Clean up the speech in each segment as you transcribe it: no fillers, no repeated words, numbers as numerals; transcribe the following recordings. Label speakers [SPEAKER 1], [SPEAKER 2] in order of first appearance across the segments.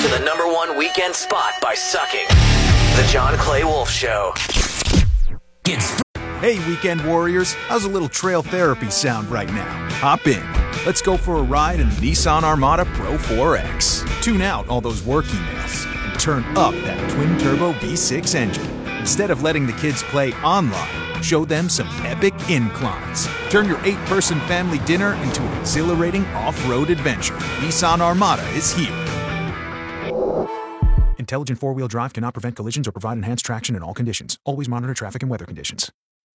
[SPEAKER 1] to the #1 weekend spot by sucking. The John Clay Wolf Show.
[SPEAKER 2] Hey, weekend warriors, how's a little trail therapy sound right now? Hop in. Let's go for a ride in the Nissan Armada Pro 4X. Tune out all those work emails and turn up that twin-turbo V6 engine. Instead of letting the kids play online, show them some epic inclines. Turn your 8-person family dinner into an exhilarating off-road adventure. Nissan Armada is here. Intelligent four-wheel drive cannot prevent collisions or provide enhanced traction in all conditions. Always monitor traffic and weather conditions.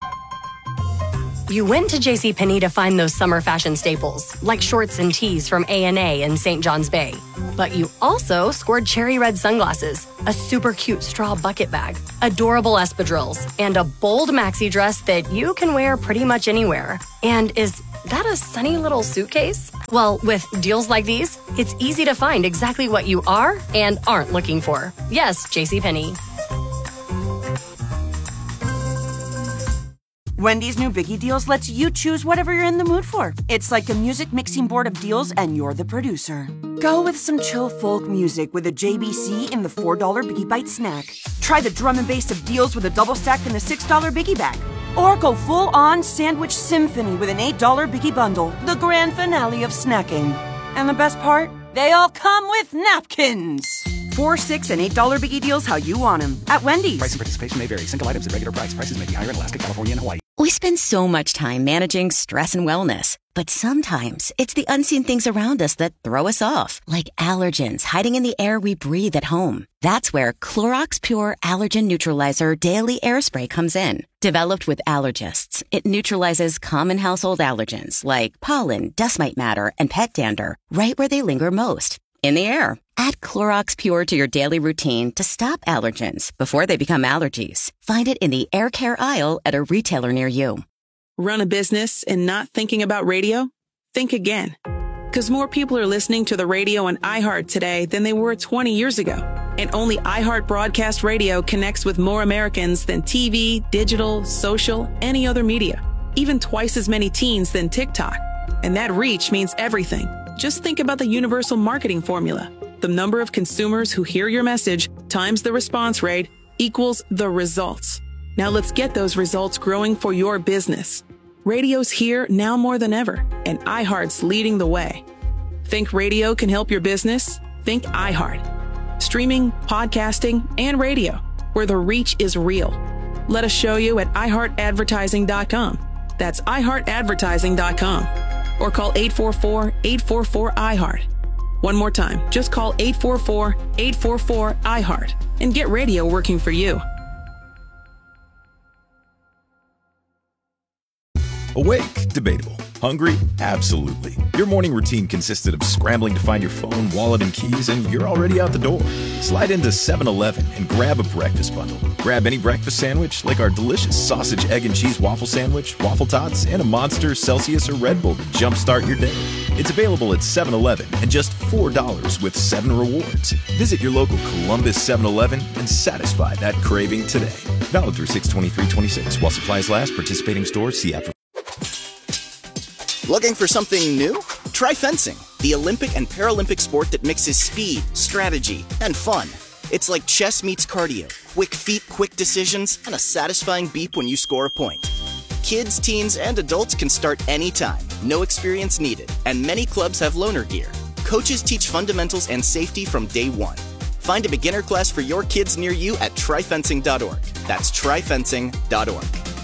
[SPEAKER 3] You went to JCPenney to find those summer fashion staples, like shorts and tees from A&A in St. John's Bay. But you also scored cherry red sunglasses, a super cute straw bucket bag, adorable espadrilles, and a bold maxi dress that you can wear pretty much anywhere. And is that a sunny little suitcase? Well, with deals like these, it's easy to find exactly what you are and aren't looking for. Yes, JCPenney.
[SPEAKER 4] Wendy's new Biggie Deals lets you choose whatever you're in the mood for. It's like a music mixing board of deals, and you're the producer. Go with some chill folk music with a JBC in the $4 Biggie Bite snack. Try the drum and bass of deals with a double stack in the $6 Biggie Bag. Or go full-on sandwich symphony with an $8 Biggie Bundle, the grand finale of snacking. And the best part? They all come with napkins. $4, $6, and $8 Biggie Deals how you want them at Wendy's.
[SPEAKER 5] Price and participation may vary. Single items at regular price. Prices may be higher in Alaska, California, and Hawaii.
[SPEAKER 6] We spend so much time managing stress and wellness, but sometimes it's the unseen things around us that throw us off, like allergens hiding in the air we breathe at home. That's where Clorox Pure Allergen Neutralizer Daily Air Spray comes in. Developed with allergists, it neutralizes common household allergens like pollen, dust mite matter, and pet dander right where they linger most, in the air. Add Clorox Pure to your daily routine to stop allergens before they become allergies. Find it in the air care aisle at a retailer near you.
[SPEAKER 7] Run a business and not thinking about radio? Think again. Because more people are listening to the radio on iHeart today than they were 20 years ago. And only iHeart Broadcast Radio connects with more Americans than TV, digital, social, any other media. Even twice as many teens than TikTok. And that reach means everything. Just think about the universal marketing formula. The number of consumers who hear your message times the response rate equals the results. Now let's get those results growing for your business. Radio's here now more than ever, and iHeart's leading the way. Think radio can help your business? Think iHeart. Streaming, podcasting, and radio, where the reach is real. Let us show you at iHeartAdvertising.com. That's iHeartAdvertising.com. Or call 844-844-iHeart. One more time, just call 844-844-iHeart and get radio working for you.
[SPEAKER 8] Awake? Debatable. Hungry? Absolutely. Your morning routine consisted of scrambling to find your phone, wallet, and keys, and you're already out the door. Slide into 7-Eleven and grab a breakfast bundle. Grab any breakfast sandwich, like our delicious sausage, egg, and cheese waffle sandwich, waffle tots, and a Monster, Celsius, or Red Bull to jumpstart your day. It's available at 7-Eleven and just $4 with 7 rewards. Visit your local Columbus 7-Eleven and satisfy that craving today. Valid through 6/23/26. While supplies last, participating stores see after.
[SPEAKER 9] Looking for something new? Try fencing, the Olympic and Paralympic sport that mixes speed, strategy, and fun. It's like chess meets cardio, quick feet, quick decisions, and a satisfying beep when you score a point. Kids, teens, and adults can start anytime, no experience needed, and many clubs have loaner gear. Coaches teach fundamentals and safety from day one. Find a beginner class for your kids near you at tryfencing.org. That's tryfencing.org.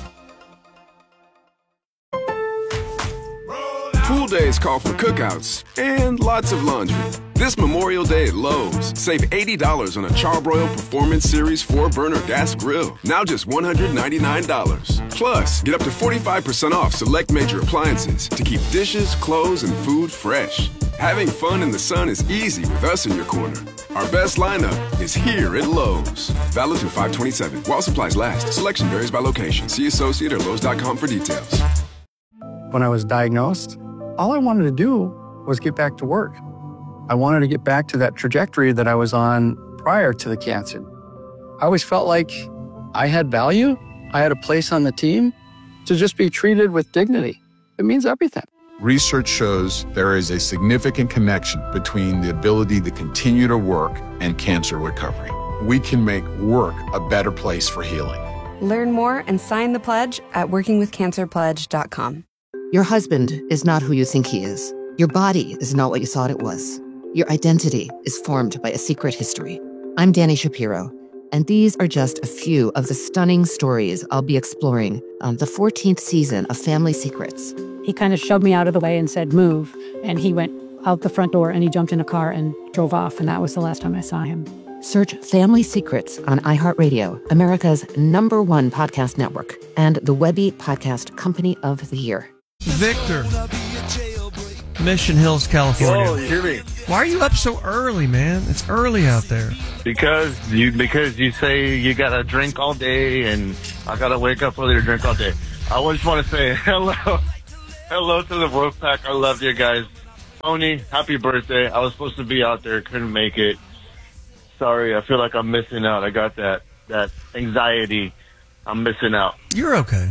[SPEAKER 10] Pool days call for cookouts and lots of laundry. This Memorial Day at Lowe's, save $80 on a Charbroil Performance Series 4-burner gas grill. Now just $199. Plus, get up to 45% off select major appliances to keep dishes, clothes, and food fresh. Having fun in the sun is easy with us in your corner. Our best lineup is here at Lowe's. Valid through 5/27. While supplies last. Selection varies by location. See associate or Lowe's.com for details.
[SPEAKER 11] When I was diagnosed, all I wanted to do was get back to work. I wanted to get back to that trajectory that I was on prior to the cancer. I always felt like I had value. I had a place on the team. To just be treated with dignity, it means everything.
[SPEAKER 12] Research shows there is a significant connection between the ability to continue to work and cancer recovery. We can make work a better place for healing.
[SPEAKER 13] Learn more and sign the pledge at workingwithcancerpledge.com.
[SPEAKER 14] Your husband is not who you think he is. Your body is not what you thought it was. Your identity is formed by a secret history. I'm Dani Shapiro, and these are just a few of the stunning stories I'll be exploring on the 14th season of Family Secrets.
[SPEAKER 15] He kind of shoved me out of the way and said, move. And he went out the front door and he jumped in a car and drove off. And that was the last time I saw him.
[SPEAKER 14] Search Family Secrets on iHeartRadio, America's #1 podcast network, and the Webby Podcast Company of the Year.
[SPEAKER 16] Victor, Mission Hills, California.
[SPEAKER 17] Whoa, Jimmy.
[SPEAKER 16] Why are you up so early, man? It's early out there.
[SPEAKER 17] Because you say you got to drink all day, and I got to wake up early to drink all day. I just want to say hello to the Wolfpack. I love you guys. Tony, happy birthday. I was supposed to be out there, couldn't make it. Sorry, I feel like I'm missing out. I got that anxiety. I'm missing out.
[SPEAKER 16] You're okay.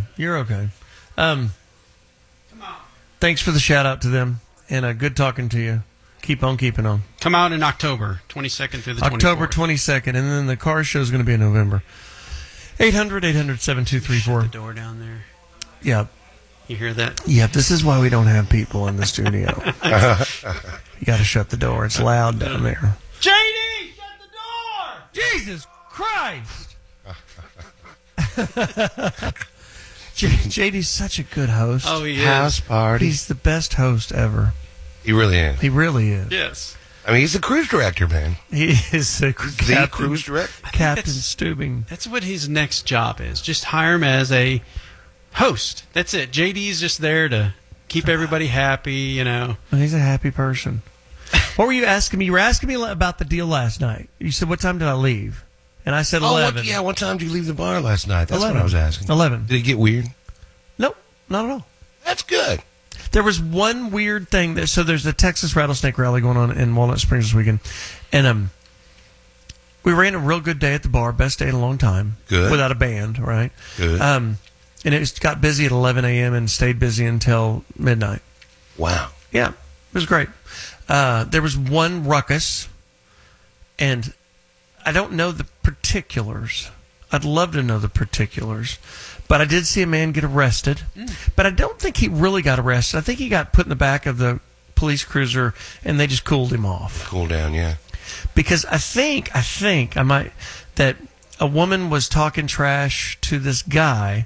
[SPEAKER 16] Thanks for the shout out to them, and good talking to you. Keep on keeping on.
[SPEAKER 18] Come out in October 22nd through the 24th.
[SPEAKER 16] October 22nd, and then the car show is going to be in November. 800-800-7234.
[SPEAKER 18] Shut the door down there.
[SPEAKER 16] Yeah.
[SPEAKER 18] You hear that?
[SPEAKER 16] Yeah, this is why we don't have people in the studio. You got to shut the door. It's loud down there.
[SPEAKER 18] JD, shut the door!
[SPEAKER 16] Jesus Christ! JD's such a good host.
[SPEAKER 18] Oh, he is.
[SPEAKER 19] House party.
[SPEAKER 16] He's the best host ever.
[SPEAKER 19] He really is.
[SPEAKER 16] He really is.
[SPEAKER 18] Yes.
[SPEAKER 19] I mean, he's the cruise director, man.
[SPEAKER 16] He is the
[SPEAKER 19] cruise director.
[SPEAKER 16] Captain Stubing.
[SPEAKER 18] That's what his next job is. Just hire him as a host. That's it. JD's just there to keep everybody happy, you know.
[SPEAKER 16] He's a happy person. What were you asking me? You were asking me about the deal last night. You said, what time did I leave? And I said 11.
[SPEAKER 19] What time did you leave the bar last night? That's
[SPEAKER 16] 11.
[SPEAKER 19] what I was asking.
[SPEAKER 16] 11.
[SPEAKER 19] Did it get weird?
[SPEAKER 16] Nope, not at all.
[SPEAKER 19] That's good.
[SPEAKER 16] There was one weird thing. So there's the Texas Rattlesnake Rally going on in Walnut Springs this weekend. And we ran a real good day at the bar. Best day in a long time.
[SPEAKER 19] Good.
[SPEAKER 16] Without a band, right?
[SPEAKER 19] Good.
[SPEAKER 16] And it got busy at 11 a.m. and stayed busy until midnight.
[SPEAKER 19] Wow.
[SPEAKER 16] Yeah, it was great. There was one ruckus, and I don't know the particulars. I'd love to know the particulars. But I did see a man get arrested. But I don't think he really got arrested. I think he got put in the back of the police cruiser, and they just cooled him off.
[SPEAKER 19] Cool down, yeah.
[SPEAKER 16] Because I think that a woman was talking trash to this guy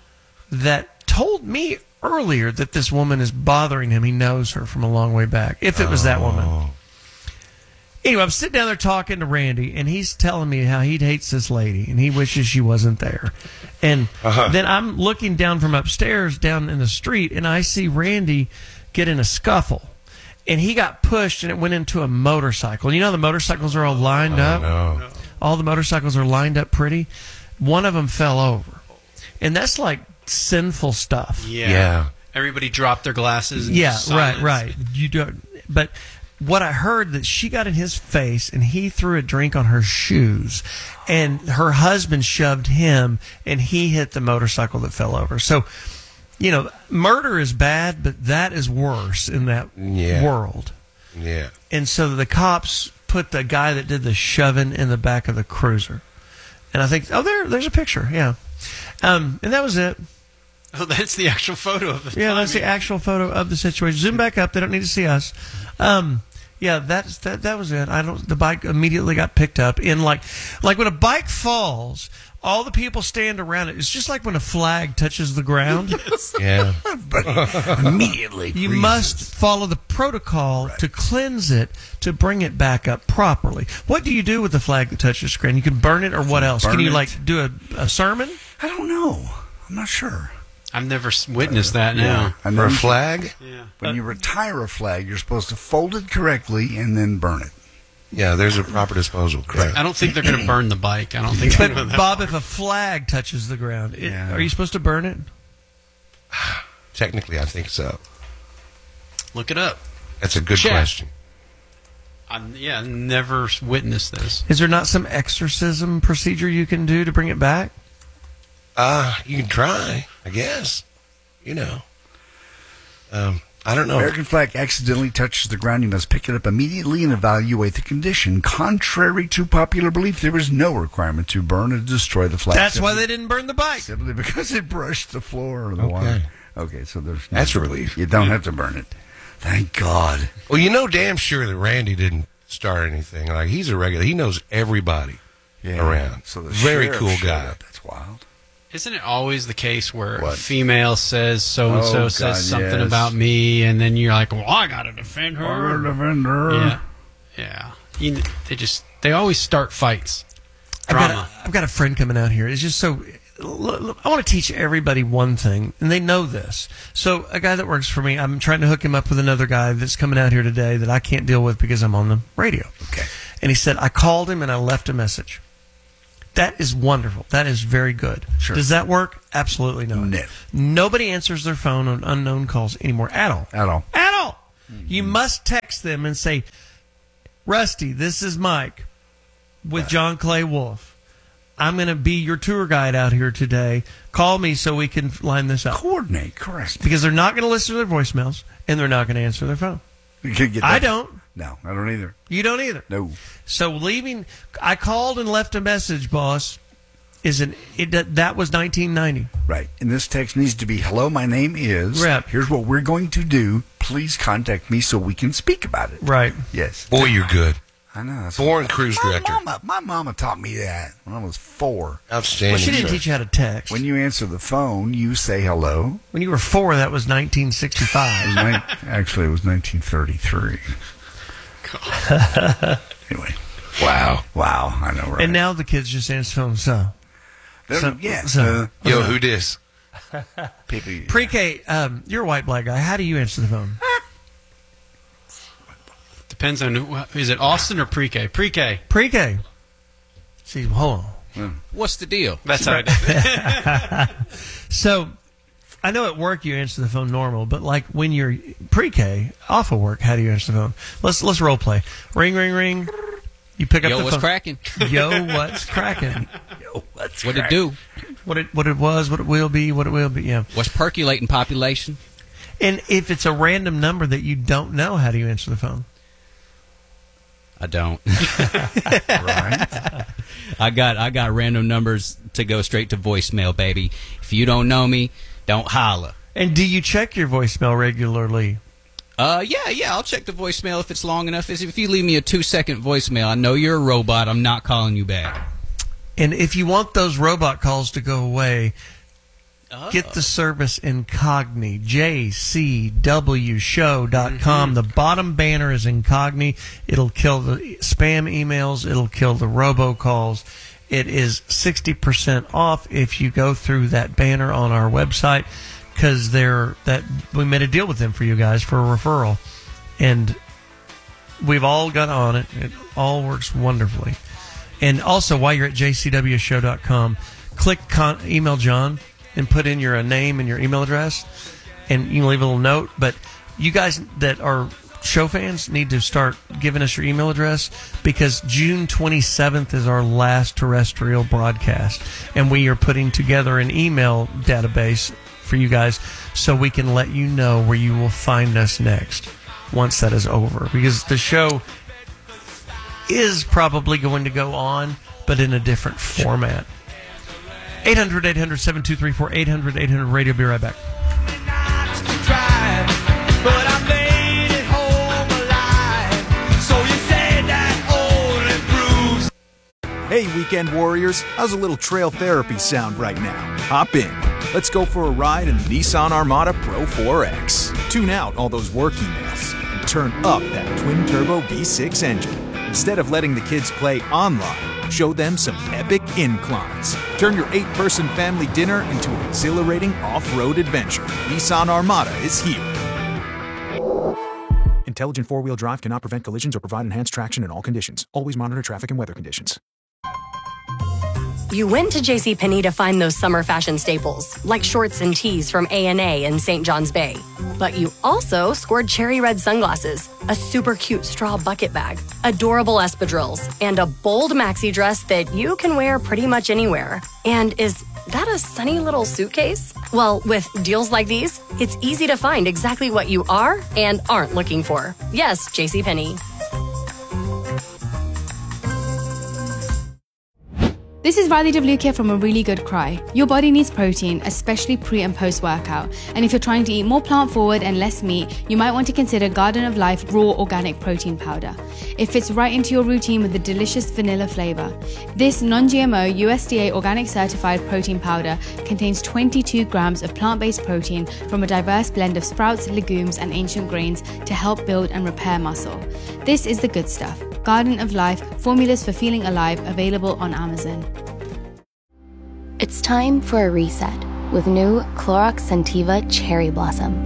[SPEAKER 16] that told me earlier that this woman is bothering him. He knows her from a long way back, if it was that woman. Anyway, I'm sitting down there talking to Randy, and he's telling me how he hates this lady, and he wishes she wasn't there. And then I'm looking down from upstairs, down in the street, and I see Randy get in a scuffle. And he got pushed, and it went into a motorcycle. You know the motorcycles are all lined up?
[SPEAKER 19] No.
[SPEAKER 16] All the motorcycles are lined up pretty. One of them fell over. And that's like sinful stuff.
[SPEAKER 18] Yeah. Everybody dropped their glasses. And
[SPEAKER 16] right. You don't. But what I heard that she got in his face and he threw a drink on her shoes, and her husband shoved him, and he hit the motorcycle that fell over. So, you know, murder is bad, but that is worse in that world.
[SPEAKER 19] Yeah.
[SPEAKER 16] And so the cops put the guy that did the shoving in the back of the cruiser. And I think, there's a picture, yeah. And that was it.
[SPEAKER 18] Oh, that's the actual photo of the
[SPEAKER 16] Yeah, that's the actual photo of the situation. Zoom back up. They don't need to see us. Yeah, that was it. The bike immediately got picked up in like when a bike falls, all the people stand around it. It's just like when a flag touches the ground.
[SPEAKER 19] Yes. Yeah.
[SPEAKER 20] But immediately
[SPEAKER 16] you must follow the protocol to cleanse it, to bring it back up properly. What do you do with the flag that touches the screen? You can burn it, or what else? Can you do a sermon?
[SPEAKER 20] I don't know. I'm not sure.
[SPEAKER 18] I've never witnessed that now.
[SPEAKER 20] And
[SPEAKER 19] for a flag?
[SPEAKER 18] Yeah.
[SPEAKER 20] When you retire a flag, you're supposed to fold it correctly and then burn it.
[SPEAKER 19] Yeah, there's a proper disposal. Correct.
[SPEAKER 18] I don't think they're going to burn the bike. I don't think.
[SPEAKER 16] But Bob, if a flag touches the ground, are you supposed to burn it?
[SPEAKER 19] Technically, I think so.
[SPEAKER 18] Look it up.
[SPEAKER 19] That's a good question.
[SPEAKER 18] I never witnessed this.
[SPEAKER 16] Is there not some exorcism procedure you can do to bring it back?
[SPEAKER 19] You can try, I guess. You know. I don't know.
[SPEAKER 20] American flag accidentally touches the ground, you must pick it up immediately and evaluate the condition. Contrary to popular belief, there is no requirement to burn or destroy the flag.
[SPEAKER 16] That's why they didn't burn the bike.
[SPEAKER 20] Simply because it brushed the floor or the water. Okay, so there's no,
[SPEAKER 19] That's a relief.
[SPEAKER 20] You don't have to burn it. Thank God.
[SPEAKER 19] Well, you know damn sure that Randy didn't start anything. Like, he's a regular. He knows everybody around.
[SPEAKER 20] So the
[SPEAKER 19] Very
[SPEAKER 20] sheriff
[SPEAKER 19] cool
[SPEAKER 20] showed
[SPEAKER 19] guy.
[SPEAKER 20] up. That's wild.
[SPEAKER 18] Isn't it always the case where a
[SPEAKER 20] What?
[SPEAKER 18] female says so-and-so
[SPEAKER 20] Oh,
[SPEAKER 18] says
[SPEAKER 20] God,
[SPEAKER 18] something
[SPEAKER 20] yes.
[SPEAKER 18] about me, and then you're like, well, I got to defend her. Yeah. They always start fights. Drama.
[SPEAKER 16] I've got a friend coming out here. It's just so... I want to teach everybody one thing, and they know this. So a guy that works for me, I'm trying to hook him up with another guy that's coming out here today that I can't deal with because I'm on the radio.
[SPEAKER 20] Okay.
[SPEAKER 16] And he said, I called him and I left a message. That is wonderful. That is very good.
[SPEAKER 20] Sure.
[SPEAKER 16] Does that work? Absolutely not.
[SPEAKER 20] No.
[SPEAKER 16] Nobody answers their phone on unknown calls anymore at all.
[SPEAKER 20] At all.
[SPEAKER 16] At all. You must text them and say, Rusty, this is Mike with John Clay Wolf. I'm going to be your tour guide out here today. Call me so we can line this up.
[SPEAKER 20] Coordinate, correct.
[SPEAKER 16] Because they're not going to listen to their voicemails, and they're not going to answer their phone.
[SPEAKER 20] You could get that.
[SPEAKER 16] I don't.
[SPEAKER 20] No, I don't either.
[SPEAKER 16] You don't either.
[SPEAKER 20] No.
[SPEAKER 16] So leaving, I called and left a message, boss. That was 1990.
[SPEAKER 20] Right. And this text needs to be, hello, my name is.
[SPEAKER 16] Right.
[SPEAKER 20] Here's what we're going to do. Please contact me so we can speak about it.
[SPEAKER 16] Right.
[SPEAKER 20] Yes.
[SPEAKER 19] Boy, you're good.
[SPEAKER 20] I know. That's
[SPEAKER 19] Foreign cruise director.
[SPEAKER 20] My mama taught me that when I was 4.
[SPEAKER 19] Outstanding.
[SPEAKER 16] Well, she didn't
[SPEAKER 19] sir.
[SPEAKER 16] teach you how to text.
[SPEAKER 20] When you answer the phone, you say hello.
[SPEAKER 16] When you were 4, that was 1965.
[SPEAKER 20] Actually, it was 1933. Anyway.
[SPEAKER 19] Wow.
[SPEAKER 20] I know, right?
[SPEAKER 16] And now the kids just answer the phone.
[SPEAKER 19] Yo, who dis?
[SPEAKER 16] Pre-K, you're a white black guy. How do you answer the phone?
[SPEAKER 18] Depends on is it Austin or Pre-K? Pre-K.
[SPEAKER 16] Pre-K. See, hold on.
[SPEAKER 21] What's the deal?
[SPEAKER 18] That's how I did.
[SPEAKER 16] So, I know at work you answer the phone normal, but like when you're pre-K, off of work, how do you answer the phone? Let's role play. Ring, ring, ring. You pick up the phone.
[SPEAKER 21] Yo, what's cracking?
[SPEAKER 16] Yo, what's cracking?
[SPEAKER 21] What it do?
[SPEAKER 16] What it was, what it will be, yeah.
[SPEAKER 21] What's percolating population?
[SPEAKER 16] And if it's a random number that you don't know, how do you answer the phone?
[SPEAKER 21] I don't.
[SPEAKER 20] Right.
[SPEAKER 21] I got random numbers to go straight to voicemail, baby. If you don't know me, don't holla.
[SPEAKER 16] And do you check your voicemail regularly?
[SPEAKER 21] Yeah, I'll check the voicemail if it's long enough. If you leave me a 2-second voicemail, I know you're a robot. I'm not calling you back.
[SPEAKER 16] And if you want those robot calls to go away, get the service Incogni, jcwshow.com. The bottom banner is Incogni. It'll kill the spam emails. It'll kill the robocalls. It is 60% off if you go through that banner on our website, because we made a deal with them for you guys for a referral, and we've all got on it. It all works wonderfully. And also, while you're at jcwshow.com, click email John and put in your name and your email address, and you can leave a little note. But you guys that are show fans need to start giving us your email address, because June 27th is our last terrestrial broadcast, and we are putting together an email database for you guys so we can let you know where you will find us next once that is over, because the show is probably going to go on, but in a different format. 800-800-7234, 800-800-RADIO. Be right back.
[SPEAKER 2] Hey, weekend warriors, how's a little trail therapy sound right now? Hop in. Let's go for a ride in the Nissan Armada Pro 4X. Tune out all those work emails and turn up that twin-turbo V6 engine. Instead of letting the kids play online, show them some epic inclines. Turn your 8-person family dinner into an exhilarating off-road adventure. Nissan Armada is here. Intelligent four-wheel drive cannot prevent collisions or provide enhanced traction in all conditions. Always monitor traffic and weather conditions.
[SPEAKER 3] You went to JCPenney to find those summer fashion staples, like shorts and tees from A&A and St. John's Bay. But you also scored cherry red sunglasses, a super cute straw bucket bag, adorable espadrilles, and a bold maxi dress that you can wear pretty much anywhere and is that a sunny little suitcase? Well, with deals like these, it's easy to find exactly what you are and aren't looking for. Yes, JCPenney.
[SPEAKER 1] This is Riley DeVlukia from A Really Good Cry. Your body needs protein, especially pre and post workout. And if you're trying to eat more plant forward and less meat, you might want to consider Garden of Life Raw Organic Protein Powder. It fits right into your routine with a delicious vanilla flavor. This non-GMO USDA organic certified protein powder contains 22 grams of plant-based protein from a diverse blend of sprouts, legumes, and ancient grains to help build and repair muscle. This is the good stuff. Garden of Life, formulas for feeling alive, available on Amazon.
[SPEAKER 22] It's time for a reset with new Clorox Scentiva Cherry Blossom.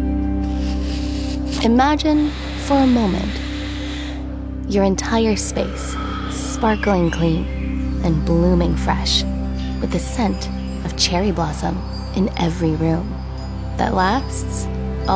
[SPEAKER 22] Imagine for a moment your entire space sparkling clean and blooming fresh with the scent of cherry blossom in every room that lasts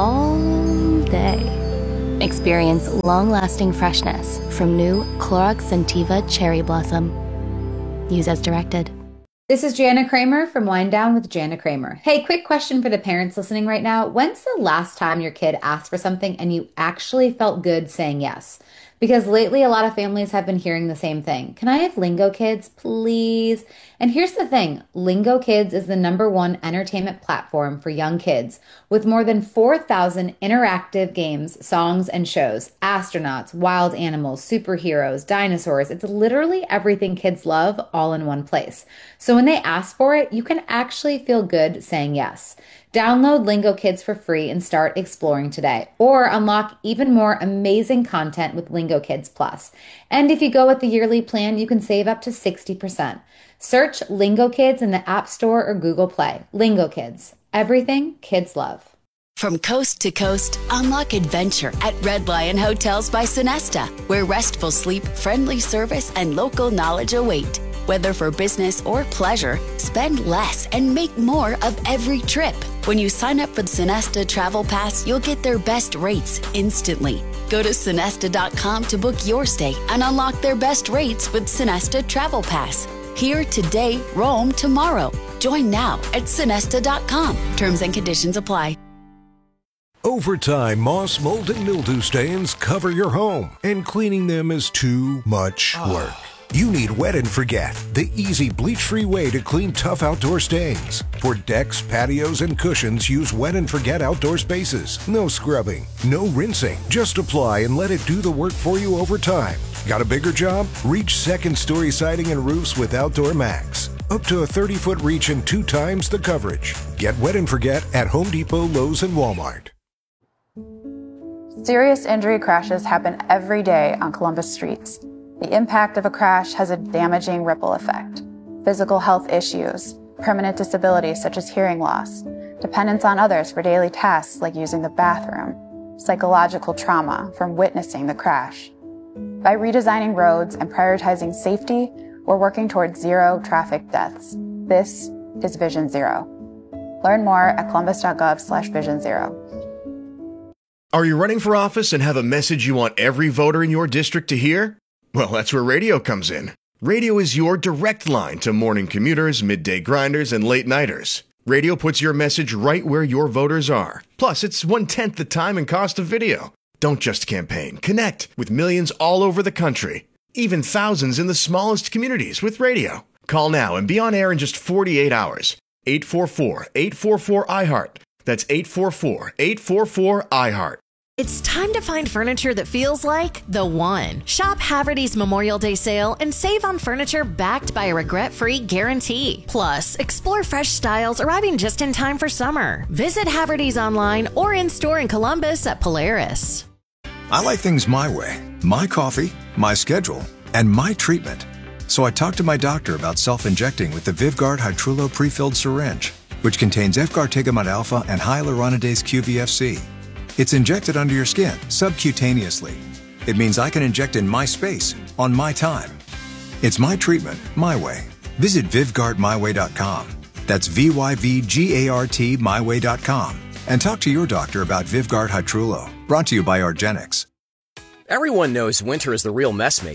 [SPEAKER 22] all day. Experience long-lasting freshness from new Clorox Scentiva Cherry Blossom. Use as directed.
[SPEAKER 23] This is Jana Kramer from Wind Down with Jana Kramer. Hey, quick question for the parents listening right now. When's the last time your kid asked for something and you actually felt good saying yes? Because lately a lot of families have been hearing the same thing. Can I have Lingo Kids, please? And here's the thing. Lingo Kids is the #1 entertainment platform for young kids with more than 4,000 interactive games, songs, and shows. Astronauts, wild animals, superheroes, dinosaurs. It's literally everything kids love all in one place. So when they ask for it, you can actually feel good saying yes. Download Lingo Kids for free and start exploring today, or unlock even more amazing content with Lingo Kids Plus. And if you go with the yearly plan, you can save up to 60%. Search Lingo Kids in the App Store or Google Play. Lingo Kids, everything kids love.
[SPEAKER 24] From coast to coast, unlock adventure at Red Lion Hotels by Sonesta, where restful sleep, friendly service, and local knowledge await. Whether for business or pleasure, spend less and make more of every trip. When you sign up for the Sonesta Travel Pass, you'll get their best rates instantly. Go to Sonesta.com to book your stay and unlock their best rates with Sonesta Travel Pass. Here today, roam tomorrow. Join now at Sonesta.com. Terms and conditions apply.
[SPEAKER 25] Over time, moss, mold, and mildew stains cover your home, and cleaning them is too much work. You need Wet and Forget, the easy bleach-free way to clean tough outdoor stains. For decks, patios, and cushions, use Wet and Forget Outdoor Spaces. No scrubbing, no rinsing. Just apply and let it do the work for you over time. Got a bigger job? Reach second-story siding and roofs with Outdoor Max. Up to a 30-foot reach and 2 times the coverage. Get Wet and Forget at Home Depot, Lowe's, and Walmart.
[SPEAKER 26] Serious injury crashes happen every day on Columbus streets. The impact of a crash has a damaging ripple effect. Physical health issues, permanent disabilities such as hearing loss, dependence on others for daily tasks like using the bathroom, psychological trauma from witnessing the crash. By redesigning roads and prioritizing safety, we're working towards 0 traffic deaths. This is Vision Zero. Learn more at columbus.gov/vision0.
[SPEAKER 27] Are you running for office and have a message you want every voter in your district to hear? Well, that's where radio comes in. Radio is your direct line to morning commuters, midday grinders, and late-nighters. Radio puts your message right where your voters are. Plus, it's 1/10 the time and cost of video. Don't just campaign. Connect with millions all over the country. Even thousands in the smallest communities with radio. Call now and be on air in just 48 hours. 844-844-IHEART. That's 844-844-IHEART.
[SPEAKER 28] It's time to find furniture that feels like the one. Shop Haverty's Memorial Day sale and save on furniture backed by a regret-free guarantee. Plus, explore fresh styles arriving just in time for summer. Visit Haverty's online or in-store in Columbus at Polaris.
[SPEAKER 29] I like things my way. My coffee, my schedule, and my treatment. So I talked to my doctor about self-injecting with the Vyvgart Hytrulo prefilled syringe, which contains efgartigimod alpha and hyaluronidase QVFC. It's injected under your skin, subcutaneously. It means I can inject in my space, on my time. It's my treatment, my way. Visit VyvgartMyWay.com. That's VYVGART MyWay.com. And talk to your doctor about Vyvgart Hytrulo. Brought to you by argenx.
[SPEAKER 30] Everyone knows winter is the real mess maker.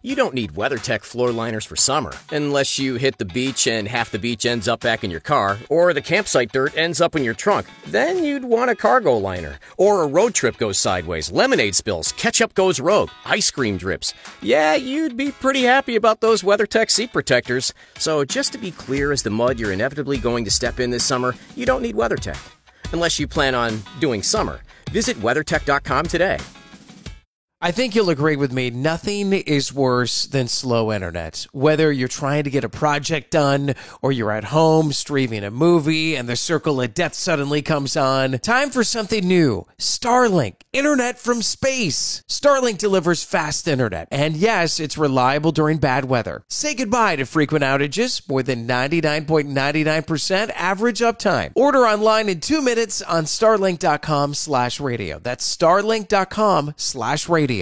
[SPEAKER 4] You don't need WeatherTech floor liners for summer, unless you hit the beach and half the beach ends up back in your car, or the campsite dirt ends up in your trunk. Then you'd want a cargo liner. Or a road trip goes sideways, lemonade spills, ketchup goes rogue, ice cream drips. Yeah, you'd be pretty happy about those WeatherTech seat protectors. So just to be clear as the mud you're inevitably going to step in this summer, you don't need WeatherTech. Unless you plan on doing summer. Visit WeatherTech.com today.
[SPEAKER 5] I think you'll agree with me, nothing is worse than slow internet. Whether you're trying to get a project done or you're at home streaming a movie and the circle of death suddenly comes on, time for something new. Starlink, internet from space. Starlink delivers fast internet, and yes, it's reliable during bad weather. Say goodbye to frequent outages, more than 99.99% average uptime. Order online in 2 minutes on starlink.com/radio. That's starlink.com/radio.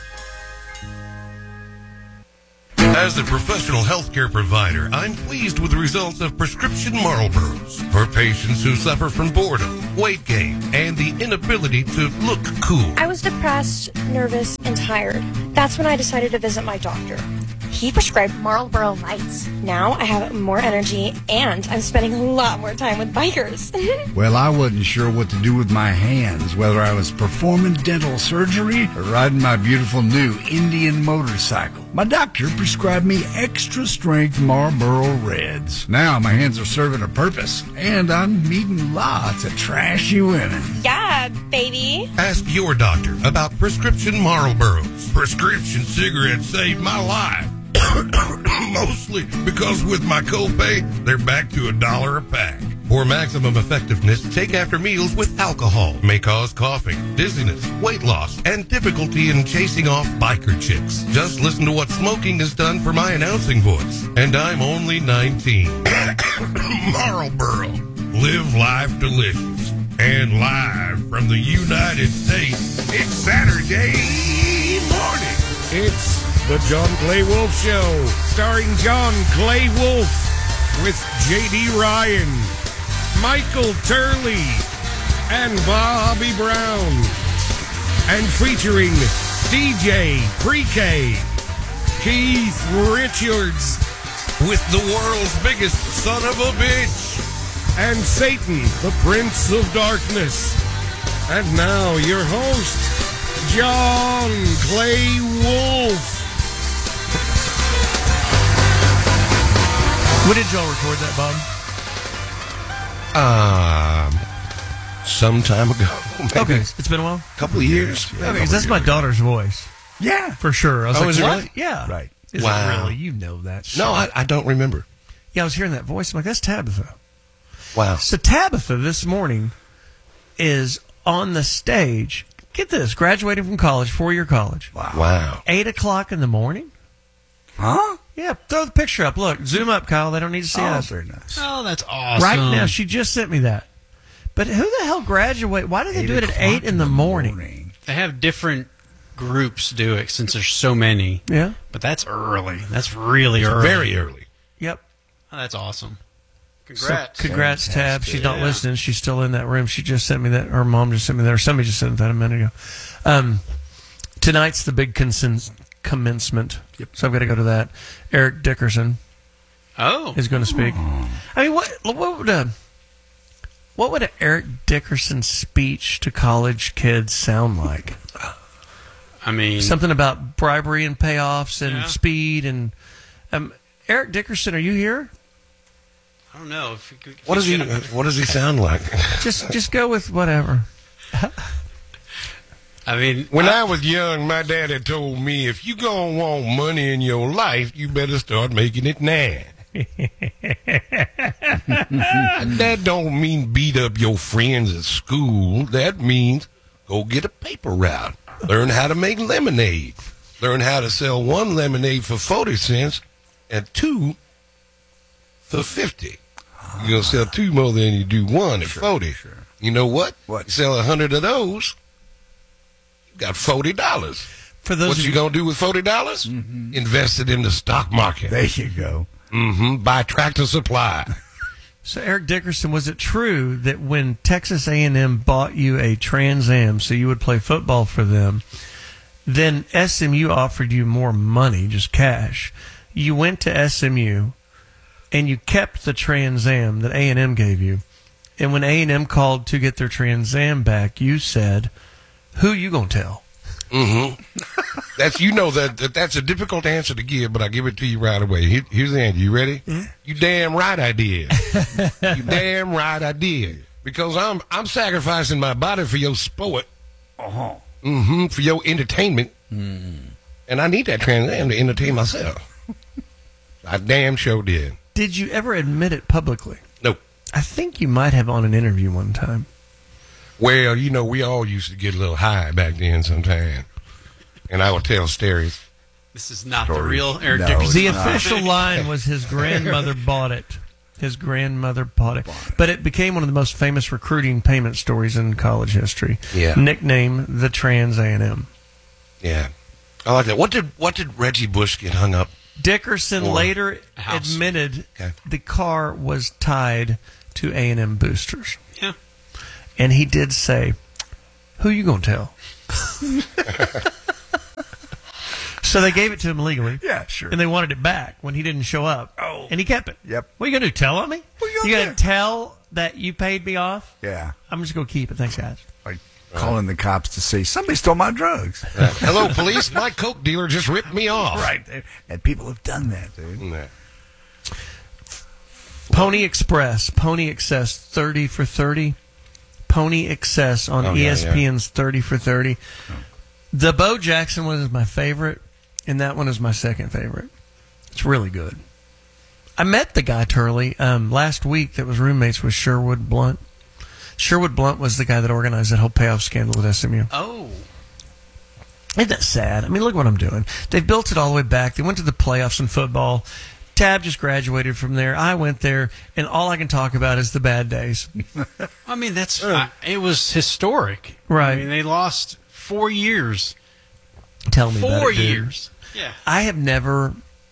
[SPEAKER 19] As a professional healthcare provider, I'm pleased with the results of prescription Marlboros for patients who suffer from boredom, weight gain, and the inability to look cool.
[SPEAKER 6] I was depressed, nervous, and tired. That's when I decided to visit my doctor. He prescribed Marlboro Lights. Now I have more energy, and I'm spending a lot more time with bikers.
[SPEAKER 20] Well, I wasn't sure what to do with my hands, whether I was performing dental surgery or riding my beautiful new Indian motorcycle. My doctor prescribed me extra strength Marlboro Reds. Now my hands are serving a purpose, and I'm meeting lots of trashy women.
[SPEAKER 6] Yeah, baby.
[SPEAKER 19] Ask your doctor about prescription Marlboros. Prescription cigarettes saved my life. Mostly because with my copay, they're back to $1 a pack. For maximum effectiveness, take after meals with alcohol. May cause coughing, dizziness, weight loss, and difficulty in chasing off biker chicks. Just listen to what smoking has done for my announcing voice. And I'm only 19. Marlboro. Live life delicious. And live from the United States, it's Saturday morning.
[SPEAKER 7] It's the John Clay Wolf Show, starring John Clay Wolf with J.D. Ryan, Michael Turley, and Bobby Brown, and featuring DJ Pre-K, Keith Richards,
[SPEAKER 19] with the world's biggest son of a bitch,
[SPEAKER 7] and Satan, the Prince of Darkness. And now your host, John Clay Wolf.
[SPEAKER 16] When did y'all record that, Bob?
[SPEAKER 19] Some time ago. Maybe.
[SPEAKER 16] Okay, it's been a while?
[SPEAKER 19] A couple of years.
[SPEAKER 16] Okay, because that's my daughter's voice.
[SPEAKER 20] Yeah.
[SPEAKER 16] For sure. I was like,
[SPEAKER 19] is it
[SPEAKER 16] what?
[SPEAKER 19] really?
[SPEAKER 16] Yeah.
[SPEAKER 20] Right.
[SPEAKER 16] Is it really? You know that shit.
[SPEAKER 19] No, I don't remember.
[SPEAKER 16] Yeah, I was hearing that voice. I'm like, that's Tabitha.
[SPEAKER 19] Wow.
[SPEAKER 16] So Tabitha this morning is on the stage. Get this, graduating from college, 4-year college.
[SPEAKER 19] Wow.
[SPEAKER 16] 8 o'clock in the morning?
[SPEAKER 20] Huh?
[SPEAKER 16] Yeah, throw the picture up. Look, zoom up, Kyle. They don't need to see us.
[SPEAKER 20] Very nice.
[SPEAKER 18] Oh, that's awesome.
[SPEAKER 16] Right now, she just sent me that. But who the hell graduate? Why do they do it at 8 in the morning?
[SPEAKER 18] They have different groups do it since there's so many.
[SPEAKER 16] Yeah.
[SPEAKER 18] But that's early. That's really
[SPEAKER 19] It's
[SPEAKER 18] early.
[SPEAKER 19] very early.
[SPEAKER 16] Yep.
[SPEAKER 18] Oh, that's awesome. Congrats.
[SPEAKER 16] So, congrats, Tab. She's not listening. She's still in that room. She just sent me that. Her mom just sent me that. Or somebody just sent that a minute ago. Tonight's the big commencement. Yep. So I've got to go to that. Eric Dickerson is going to speak. I mean, what would an Eric Dickerson speech to college kids sound like?
[SPEAKER 18] I mean,
[SPEAKER 16] something about bribery and payoffs and speed and Eric Dickerson, are you here?
[SPEAKER 18] I don't know.
[SPEAKER 19] What does he sound like?
[SPEAKER 16] Just go with whatever.
[SPEAKER 18] I mean,
[SPEAKER 19] when I was young, my daddy told me, if you gonna want money in your life, you better start making it now. And that don't mean beat up your friends at school. That means go get a paper route. Learn how to make lemonade. Learn how to sell one lemonade for 40 cents and 2 for 50. You're gonna sell 2 more than you do 1 at 40. Sure. You know what? You sell 100 of those, you got $40.
[SPEAKER 16] For those
[SPEAKER 19] what you gonna do with $40? Mm-hmm. Invest it in the stock market.
[SPEAKER 20] There you go.
[SPEAKER 19] Buy Tractor Supply.
[SPEAKER 16] So Eric Dickerson, was it true that when Texas A&M bought you a Trans Am so you would play football for them, Then SMU offered you more money, just cash. You went to SMU, and you kept the Trans Am that A&M gave you. And when A&M called to get their Trans Am back, you said, "Who you gonna tell?"
[SPEAKER 8] Mm-hmm. That's a difficult answer to give, but I give it to you right away. Here's the answer. You ready?
[SPEAKER 20] Yeah.
[SPEAKER 8] You damn right I did. You damn right I did. Because I'm sacrificing my body for your sport.
[SPEAKER 20] Uh-huh.
[SPEAKER 8] Mm-hmm. For your entertainment.
[SPEAKER 20] Mm.
[SPEAKER 8] And I need that Trans Am to entertain myself. I damn sure did.
[SPEAKER 16] Did you ever admit it publicly?
[SPEAKER 8] Nope.
[SPEAKER 16] I think you might have on an interview one time.
[SPEAKER 8] Well, we all used to get a little high back then sometime. And I would tell stories.
[SPEAKER 18] This is not the real Eric
[SPEAKER 8] No,
[SPEAKER 18] Dickerson.
[SPEAKER 16] The official line was his grandmother bought it. His grandmother bought it. But it became one of the most famous recruiting payment stories in college history.
[SPEAKER 8] Yeah.
[SPEAKER 16] Nicknamed the Trans A&M.
[SPEAKER 8] Yeah. I like that. What did Reggie Bush get hung up?
[SPEAKER 16] Dickerson
[SPEAKER 8] Or
[SPEAKER 16] later
[SPEAKER 18] a house.
[SPEAKER 16] admitted the car was tied to A&M boosters.
[SPEAKER 18] Yeah.
[SPEAKER 16] And he did say, "Who you gonna tell?" So they gave it to him legally.
[SPEAKER 20] Yeah, sure.
[SPEAKER 16] And they wanted it back when he didn't show up.
[SPEAKER 20] Oh.
[SPEAKER 16] And he kept it.
[SPEAKER 20] Yep.
[SPEAKER 16] What are you going to do, tell on me?
[SPEAKER 20] What
[SPEAKER 16] You going to tell that you paid me off?
[SPEAKER 20] Yeah.
[SPEAKER 16] I'm just going to keep it. Thanks, guys.
[SPEAKER 20] Like calling the cops to say, somebody stole my drugs.
[SPEAKER 8] Hello, police. My Coke dealer just ripped me off.
[SPEAKER 20] Right. And people have done that, dude.
[SPEAKER 8] Yeah.
[SPEAKER 16] Pony Express, Pony Excess, 30 for 30. Pony Excess on ESPN's 30 for 30. The Bo Jackson one is my favorite, and that one is my second favorite. It's really good. I met the guy, Turley, last week that was roommates with Sherwood Blunt. Sherwood Blunt was the guy that organized that whole payoff scandal with SMU.
[SPEAKER 18] Oh.
[SPEAKER 16] Isn't that sad? I mean, look what I'm doing. They've built it all the way back. They went to the playoffs in football. Tab just graduated from there. I went there, and all I can talk about is the bad days.
[SPEAKER 18] I mean, it was historic.
[SPEAKER 16] Right.
[SPEAKER 18] I mean, they lost 4 years.
[SPEAKER 16] Tell me about it,
[SPEAKER 18] 4
[SPEAKER 16] dude.
[SPEAKER 18] years. Yeah.
[SPEAKER 16] I have never,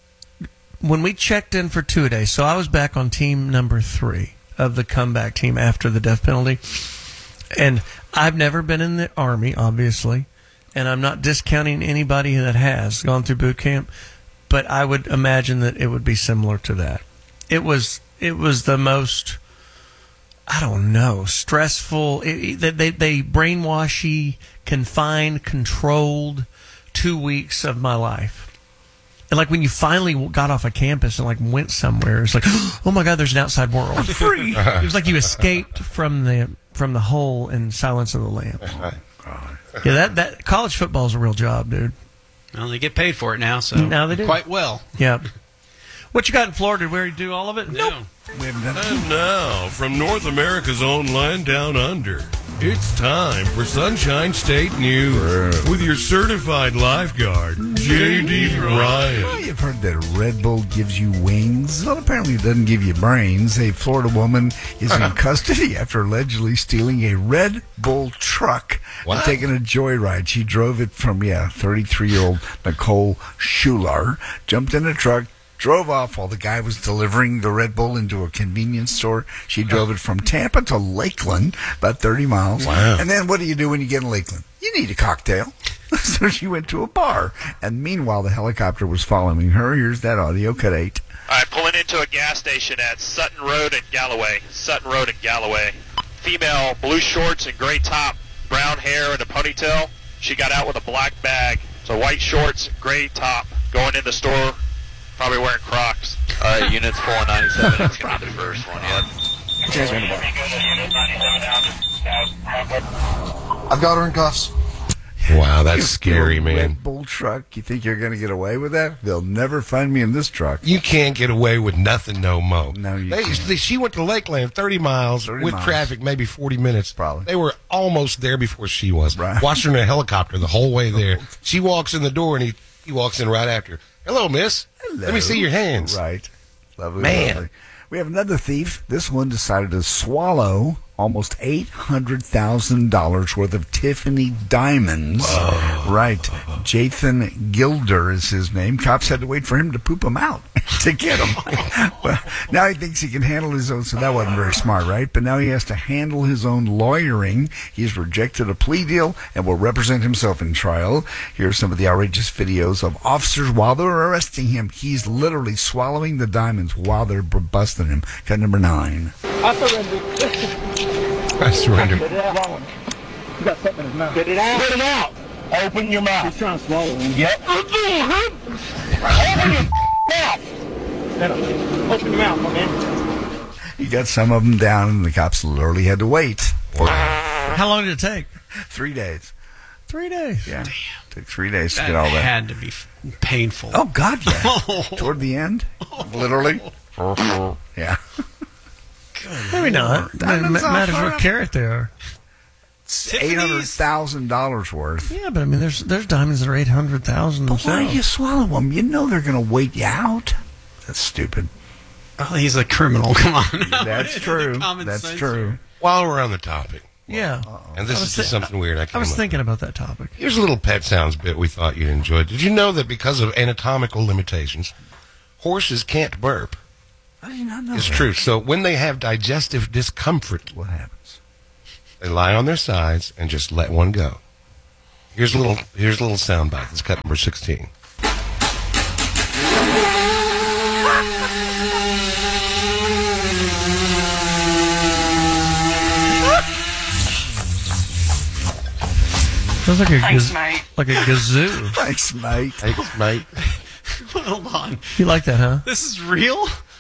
[SPEAKER 16] when we checked in for two-a-days, so I was back on team number 3 of the comeback team after the death penalty, and I've never been in the Army, obviously, and I'm not discounting anybody that has gone through boot camp, but I would imagine that it would be similar to that. It was the most, I don't know, stressful. They brainwashy, confined, controlled 2 weeks of my life. And like when you finally got off a campus and like went somewhere, it's like, oh my God, there's an outside world. I'm free. It was like you escaped from the hole in Silence of the Lambs. Yeah, that college football is a real job, dude.
[SPEAKER 18] Well, they get paid for it now, so
[SPEAKER 16] now they do
[SPEAKER 18] quite well.
[SPEAKER 16] Yeah. What you got in Florida? Did we already do all of it?
[SPEAKER 18] No.
[SPEAKER 8] And now, from North America's own Line Down Under, it's time for Sunshine State News with your certified lifeguard, J.D. Ryan.
[SPEAKER 20] Well, you've heard that Red Bull gives you wings. Well, apparently it doesn't give you brains. A Florida woman is in custody after allegedly stealing a Red Bull truck and taking a joyride. She drove it from, 33-year-old Nicole Schular, jumped in a truck, drove off while the guy was delivering the Red Bull into a convenience store. She drove it from Tampa to Lakeland, about 30 miles.
[SPEAKER 8] Wow.
[SPEAKER 20] And then what do you do when you get in Lakeland? You need a cocktail. So she went to a bar. And meanwhile, the helicopter was following her. Here's that audio, cut 8.
[SPEAKER 9] All right, pulling into a gas station at Sutton Road and Galloway. Sutton Road and Galloway. Female, blue shorts and gray top, brown hair and a ponytail. She got out with a black bag. So white shorts, gray top, going in the store. Probably wearing Crocs. All right, units 497. That's going to be the first one, yep.
[SPEAKER 10] I've got her in cuffs.
[SPEAKER 8] Wow, that's scary, man.
[SPEAKER 20] Red Bull truck. You think you're going to get away with that? They'll never find me in this truck.
[SPEAKER 8] You can't get away with nothing no more.
[SPEAKER 20] No, you can't.
[SPEAKER 8] She went to Lakeland 30 miles with traffic, maybe 40 minutes.
[SPEAKER 20] Probably.
[SPEAKER 8] They were almost there before she was.
[SPEAKER 20] Right.
[SPEAKER 8] Watched her in a helicopter the whole way there. She walks in the door, and he walks in right after her. Hello, miss.
[SPEAKER 20] Hello.
[SPEAKER 8] Let me see your hands.
[SPEAKER 20] Right. Lovely.
[SPEAKER 8] Man.
[SPEAKER 20] Lovely. We have another thief. This one decided to swallow almost $800,000 worth of Tiffany diamonds.
[SPEAKER 8] Oh.
[SPEAKER 20] Right. Jathan Gilder is his name. Cops had to wait for him to poop them out. to get him. Well, now he thinks he can handle his own, so that wasn't very smart, right? But now he has to handle his own lawyering. He's rejected a plea deal and will represent himself in trial. Here are some of the outrageous videos of officers while they're arresting him. He's literally swallowing the diamonds while they're busting him. Cut number 9.
[SPEAKER 2] I surrender.
[SPEAKER 19] I surrender.
[SPEAKER 2] Spit it out. You got something in his mouth. Spit it out. Spit it out. Open your mouth. He's trying to swallow him. Yep. Open your mouth. Open your mouth, my man.
[SPEAKER 20] He got some of them down, and the cops literally had to wait.
[SPEAKER 16] How long did it take?
[SPEAKER 20] 3 days.
[SPEAKER 16] 3 days.
[SPEAKER 20] Yeah. Took 3 days to
[SPEAKER 18] That
[SPEAKER 20] get all that.
[SPEAKER 18] had to be painful.
[SPEAKER 20] Oh, God, yeah. Toward the end, literally. Yeah.
[SPEAKER 16] Maybe not. It matters what carat they are.
[SPEAKER 20] $800,000 worth.
[SPEAKER 16] Yeah, but I mean, there's diamonds that are 800,000
[SPEAKER 20] But why
[SPEAKER 16] themselves.
[SPEAKER 20] do you swallow them? You know they're going to wait you out. That's stupid.
[SPEAKER 18] Oh, he's a criminal. Come on.
[SPEAKER 20] That's true. That's true.
[SPEAKER 19] While we're on the topic,
[SPEAKER 16] Yeah.
[SPEAKER 19] and this is just something weird.
[SPEAKER 16] I was thinking about that topic.
[SPEAKER 19] Here's a little Pet Sounds bit we thought you'd enjoy. Did you know that because of anatomical limitations, horses can't burp?
[SPEAKER 20] I did not know
[SPEAKER 19] It's
[SPEAKER 20] that.
[SPEAKER 19] true. So when they have digestive discomfort,
[SPEAKER 20] what happens?
[SPEAKER 19] They lie on their sides and just let one go. Here's a little sound bite. It's cut number 16.
[SPEAKER 16] Sounds like a
[SPEAKER 18] Thanks, mate.
[SPEAKER 16] like a gazoo.
[SPEAKER 20] Thanks, mate.
[SPEAKER 19] Thanks, mate.
[SPEAKER 18] Hold on.
[SPEAKER 16] You like that, huh?
[SPEAKER 18] This is real?